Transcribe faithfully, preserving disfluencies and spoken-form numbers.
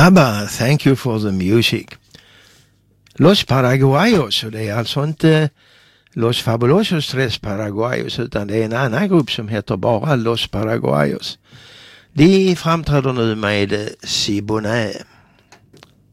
ABBA, Thank You for the Music. Los Paraguayos, och det är alltså inte Los Fabulosos Tres Paraguayos, utan det är en annan grupp som heter bara Los Paraguayos. De framträder nu med Siboney.